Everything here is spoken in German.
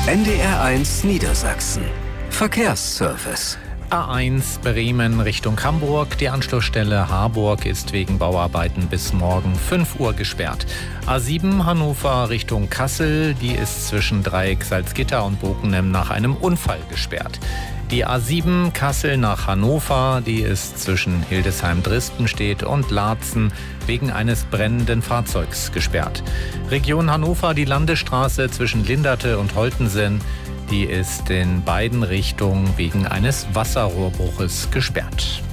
NDR1 Niedersachsen. Verkehrsservice. A1 Bremen Richtung Hamburg. Die Anschlussstelle Harburg ist wegen Bauarbeiten bis morgen 5 Uhr gesperrt. A7 Hannover Richtung Kassel. Die ist zwischen Dreieck Salzgitter und Bockenem nach einem Unfall gesperrt. Die A7 Kassel nach Hannover, die ist zwischen Hildesheim-Dristenstedt und Laatzen wegen eines brennenden Fahrzeugs gesperrt. Region Hannover, die Landesstraße zwischen Linderte und Holtensen, die ist in beiden Richtungen wegen eines Wasserrohrbruches gesperrt.